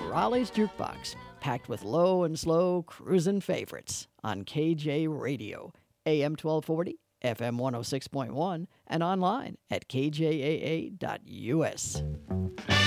Raleigh's Jukebox, packed with low and slow cruising favorites on KJ Radio, AM 1240, FM 106.1, and online at kjaa.us.